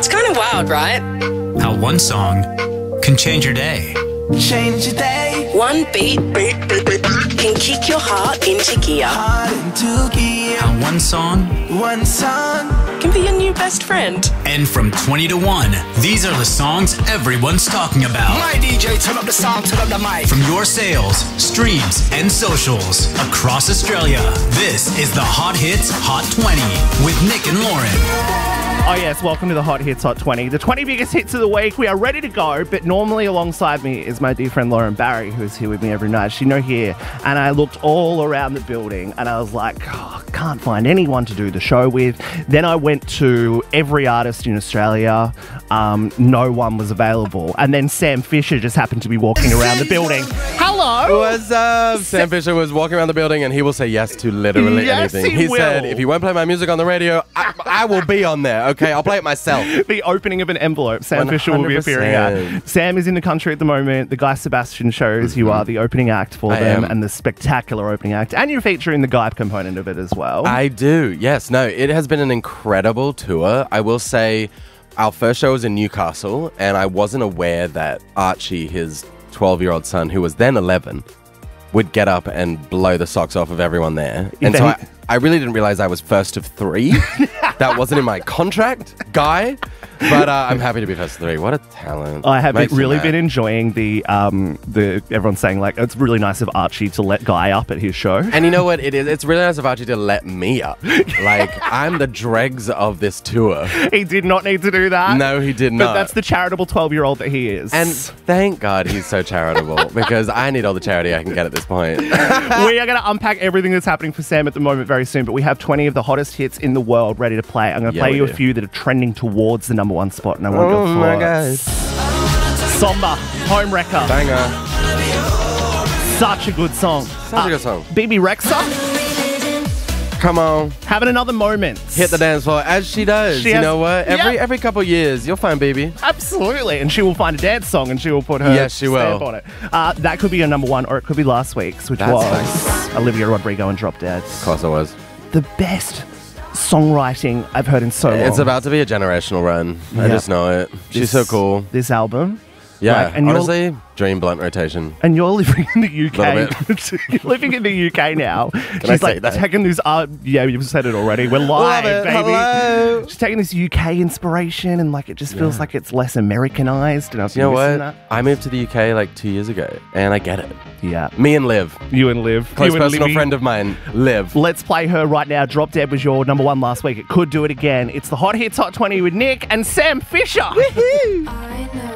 It's kind of wild, right? How one song can change your day. Change your day. One beat can kick your heart into gear. Heart into gear. How one song One song. Can be your new best friend. And from 20 to 1, these are the songs everyone's talking about. My DJ, turn up the sound, turn up the mic. From your sales, streams, and socials across Australia, this is the Hot Hits Hot 20 with Nick and Lauren. Oh yes, welcome to the Hot Hits Hot 20. The 20 biggest hits of the week. We are ready to go, but normally alongside me is my dear friend Lauren Barry, who's here with me every night. She's not here, and I looked all around the building, and I was like, can't find anyone to do the show with. Then I went to every artist in Australia. No one was available. And then Sam Fisher just happened to be walking around the building. Hello! What's up? Sam Fisher was walking around the building and he will say yes to literally Yes, anything. he said, will. if you won't play my music on the radio, I will be on there, okay? I'll play it myself. The opening of an envelope. Sam Fisher will be appearing at. 100%. Sam is in the country at the moment. The Guy Sebastian shows. You are the opening act for I them am. and the spectacular opening act. And you're featuring the Guy component of it as well. I do, yes. No, it has been an incredible tour. I will say our first show was in Newcastle and I wasn't aware that Archie, his 12-year-old son, who was then 11, would get up and blow the socks off of everyone there. And so I really didn't realize I was first of three. That wasn't in my contract, Guy. But I'm happy to be first of three. What a talent. I have Makes me really mad. been enjoying the everyone's saying like it's really nice of Archie to let Guy up at his show. And you know what it is? It's really nice of Archie to let me up. Like, I'm the dregs of this tour. He did not need to do that. No, he did But not. that's the charitable 12-year-old that he is. And thank God he's so charitable because I need all the charity I can get at this point. We are going to unpack everything that's happening for Sam at the moment very soon, but we have 20 of the hottest hits in the world ready to play. I'm going to Yeah, play we you a do. few that are trending towards the number one spot, and I want your Oh my thoughts. God. Somber, Home Wrecker. Banger. Such a good song. Such a good song. BB Rexa, Come on. having another moment. Hit the dance floor as she does. She you has- know what? Yep. Every couple of years, you'll find baby. Absolutely. And she will find a dance song and she will put her Yes, she stamp will. on it. That could be your number one, or it could be last week's, which That's was nice. Olivia Rodrigo and Drop Dead. Of course it was. The best songwriting I've heard in so long. It's about to be a generational run. I Yeah. just know it. She's so cool. This album. Yeah, Like, and you're- honestly, dream blunt rotation. And you're living in the UK. Little You're living in the UK now. I She's say like that? taking this. Yeah, you've said it already. We're live, Love it. baby. Hello. She's taking this UK inspiration, and like it just feels like it's less Americanized. And I was You know missing what? that. I moved to the UK like 2 years ago, and I get it. Yeah, Me and Liv, you and Liv, close you and personal Livy. friend of mine, Liv. Let's play her right now. Drop Dead was your number one last week. It could do it again. It's the Hot Hits Hot 20 with Nick and Sam Fisher.